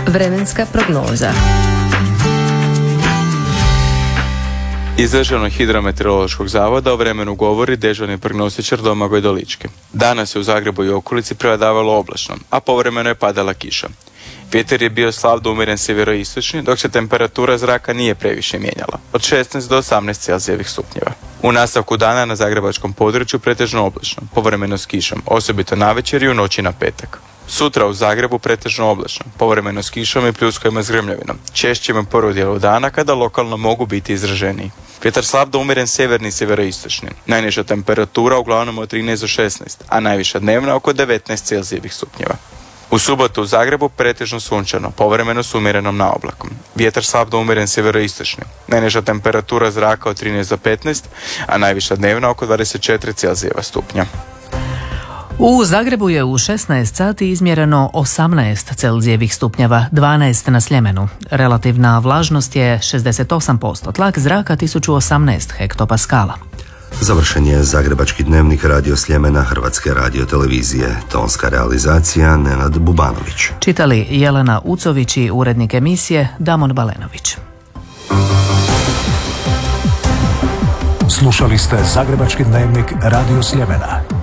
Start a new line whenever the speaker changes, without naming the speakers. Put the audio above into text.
Vremenska prognoza.
Iz Državnog hidrometeorološkog zavoda o vremenu govori dežurni prognostičar Domagoj Dolički. Danas je u Zagrebu i okolici prevladavalo oblačno, a povremeno je padala kiša. Vjetar je bio slab do umjeren sjeveroistočni, dok se temperatura zraka nije previše mijenjala, od 16 do 18 Celzijevih stupnjeva. U nastavku dana na zagrebačkom području pretežno oblačno, povremeno s kišom, osobito navečer i u noći na petak. Sutra u Zagrebu pretežno oblačno, povremeno s kišom i pljuskovima s grmljavinom, češćim u prvom dijelu dana kada lokalno mogu biti izraženiji. Vjetar slab do umjeren sjeverni i sjeveroistočni. Najniža temperatura uglavnom od 13 do 16, a najviša dnevna oko 19 Celzijevih stupnjeva. U subotu u Zagrebu pretežno sunčano, povremeno s umjerenom naoblakom. Vjetar slab do umjeren sjeveroistočni. Najniža temperatura zraka od 13 do 15, a najviša dnevna oko 24 Celzijeva stupnja.
U Zagrebu je u 16 sati izmjereno 18 Celzijevih stupnjeva, 12 na Sljemenu. Relativna vlažnost je 68%, tlak zraka 1018 hektopaskala.
Završen je Zagrebački dnevnik Radio Sljemena Hrvatske radiotelevizije. Tonska realizacija Nenad Bubanović.
Čitali Jelena Ucović i urednik emisije Damon Balenović.
Slušali ste Zagrebački dnevnik Radio Sljemena.